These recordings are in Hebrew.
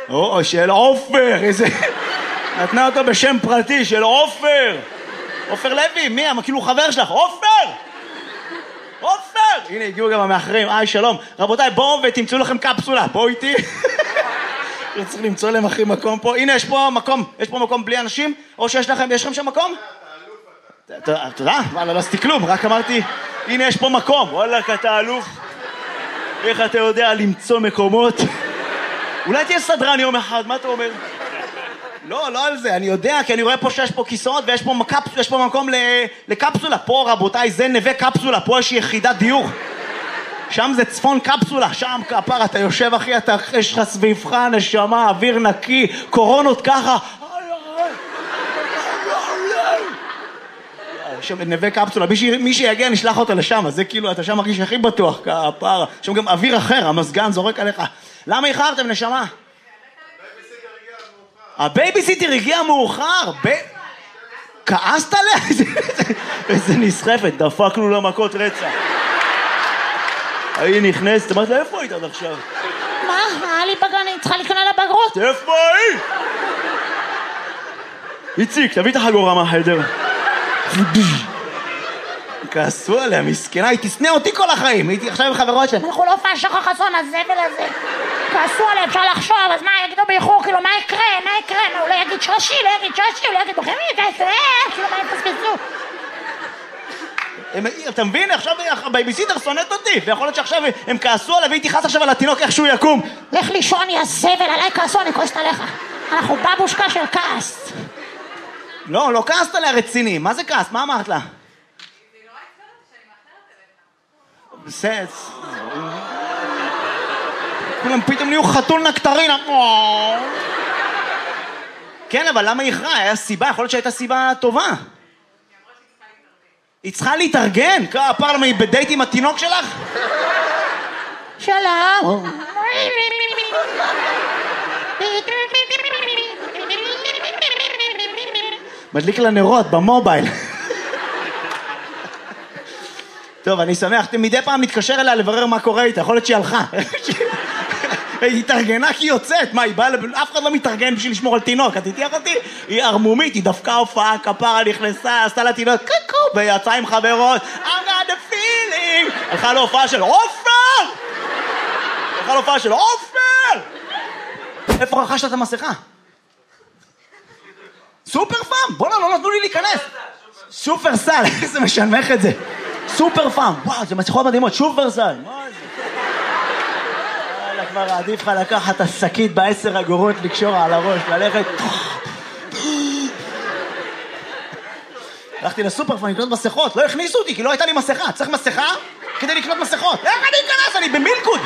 או, של עופר, איזה... נתנה אותו בשם פרטי, של עופר. עופר לוי, מי? כאילו חבר שלך, עופר! עופר! הנה, הגיעו גם המאחרים, שלום. רבותיי, בואו ותמצאו לכם קפסולה, בואו איתי. צריך למצוא להם הכי מקום פה. הנה, יש פה מקום בלי אנשים, או יש לכם שם מקום? תודה, וואלה, לא עשיתי כלום, רק אמרתי, הנה, יש פה מקום. וואלה, אתה אלוף. איך אתה יודע למצוא מקומות? אולי תהיה סדרן יום אחד, מה אתה אומר? לא על זה, אני יודע, כי אני רואה פה שיש פה כיסאות ויש פה מקום לקפסולה. פה, רבותיי, זה נווה קפסולה, פה יש יחידת דיור. שם זה צפון קפסולה, שם כפר, אתה יושב אחי, יש לך סביבך נשמה, אוויר נקי, קורונות ככה. שם נווה קפסולה, מי שיגיע נשלח אותו לשם, אז זה כאילו, אתה שם מרגיש הכי בטוח, כפר. שם גם אוויר אחר, המסגן זורק עליך. למה איחרתם נשמה? הבייביסיטר הגיע מאוחר. כעסת עליה? איזה נסחפת, דפקנו לה מכות רצח. היא נכנסת, אמרת לה, איפה היית עד עכשיו? מה? היה לי בגן, אני צריכה לקנות לבגרות. איפה היא? איציק, תביא את החגורה מהחדר. כעסו עליה, מסכנה, היא תסנה אותי כל החיים. הייתי עכשיו עם חברות שלהם. אנחנו לא פעם שחר חסון, הזבל הזה. כעסו עליה, אפשר לחשוב, אז מה יגידו באיחור, כאילו, מה יקרה? מה, הוא לא יגיד שרשי, הוא לא יגיד בוחמי, כאילו, מה יפספסו? אתה מבין? עכשיו הבייביסיטר שונאת אותי, ויכול להיות שעכשיו הם כעסו עליו, והיא תיחס עכשיו על התינוק איך שהוא יקום. לך לישון, יא זבל, עליי כעסו, אני כועסת עליך. אנחנו בבושקה של כעס. לא כעסת עליה רציני, מה זה כעס? מה אמרת לה? בסץ. כולם פתאום נהיו חתול נקטרינה. כן, אבל למה היא איחרה? היה סיבה, יכול להיות שהייתה סיבה טובה. היא צריכה להתארגן? כפר למה היא בדייט עם התינוק שלך? שלום. מדליק לה נרות במובייל. טוב, אני שמח, מדי פעם מתקשר אליה לברר מה קורה איתה, יכול להיות שהיא הלכה. היא התארגנה כי היא יוצאת, מה, היא באה, אף אחד לא מתארגן בשביל לשמור על תינוק, את איתי אחותי? היא ארמומית, היא דווקא הופעה, כפרה נכנסה, עשתה לה תינוק, קקו, ויצאה עם חברות, I got the feeling, הלכה להופעה של עופר! איפה רכשת את המסכה? סופר פאם? בוא'נה, לא נתנו לי להיכנס. סופר סל, איזה משנמך את זה. סופר פאם, וואו, זה מסכות מדהימות, סופר סל. מה זה? כבר עדיף לך לקחת את השקית ב10 אגורות, לקשור על הראש, ללכת. הלכתי לסופר פארם לקנות מסכות, לא הכניסו אותי כי לא הייתה לי מסכה. צריך מסכה כדי לקנות מסכות. איך אני אכנס? אני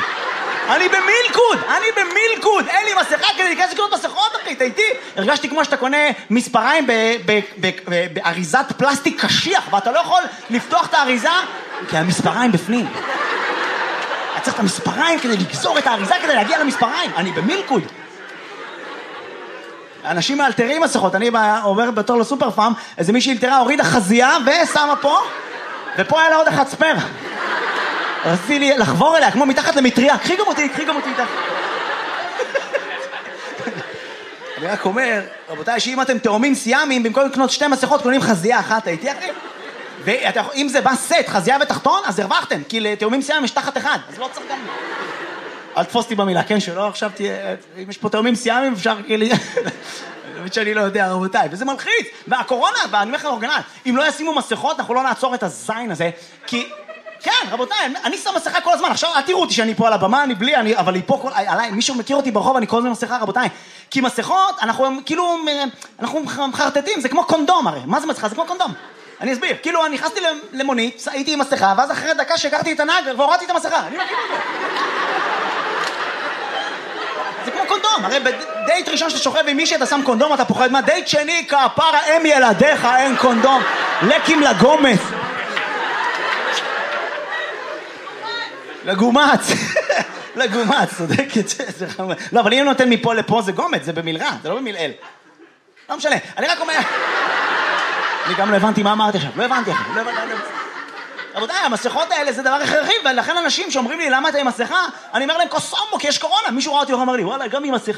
במילקוד, אין לי מסכה כדי להיכנס לקנות מסכות, אחי, תהייתי. הרגשתי כמו שאתה קונה מספריים באריזת פלסטיק קשיח, ואתה לא יכול לפתוח את האריזה כי המספריים בפנים. אתה צריך את המספריים כדי לגזור את האריזה כדי להגיע למספריים. אני במילקוד. אנשים מאלתרים מסכות. אני עובר בתור לסופר פארם, איזה מישהי אלתרה, הורידה חזייה ושמה פה, ופה היה לה עוד אחד ספר. רציתי לי לחבור אליה, כמו מתחת למטריה. קחי גם אותי איתך. אני רק אומר, רבותיי, שאם אתם תאומים סיאמים, במקום לקנות 2 מסכות, קונים חזייה אחת, הייתי אחי? ואם זה בא סט, חזייה ותחתון, אז הרווחתם, כי לתאומים סיאמים יש תחת אחד, אז לא צריך גם... אל תפוס אותי במילה, כן, שלא, עכשיו תהיה... אם יש פה תאומים סיאמים, אפשר כאילו... באמת שאני לא יודע, רבותיי, וזה מלחיץ. והקורונה, ואני אומר לך אורגנל, אם לא ישימו מסכות, אנחנו לא נעצור את הזין הזה, כי... כן, רבותיי, אני שם מסכה כל הזמן, עכשיו אל תראו אותי שאני פה על הבמה, אני בלי, אבל היא פה, עליי, מישהו מכיר אותי ברחוב, אני כל הזמן מסכה, רבותיי, כי מסכות, אנחנו כאילו, אנחנו מחרטטים, זה כמו קונדום הרי, מה זה מסכה? זה כמו קונדום. אני אסביר, כאילו אני נכנסתי למונית, הייתי עם מסכה, ואז אחרי דקה שהכרתי את הנהג והורדתי את המסכה, אני מכיר אותו. זה כמו קונדום, הרי בדייט ראשון שאתה שוכב עם מישהי אתה שם קונדום, אתה פוחד מה, דייט שני, כפרה, הם ילדיך, אין קונדום, לקים לגומץ. לגומץ, צודקת. לא, אבל אם נותן מפה לפה זה גומץ, זה במלרע, זה לא במלעיל. לא משנה, אני רק אומר... אני גם לא הבנתי מה אמרתי עכשיו, לא הבנתי. רבותיי, המסכות האלה זה דבר הכרחי, ולכן אנשים שאומרים לי למה אתה עם מסכה, אני אומר להם קוסומו, כי יש קורונה. מישהו ראה אותי ואומר לי, וואלה, גם עם מסכה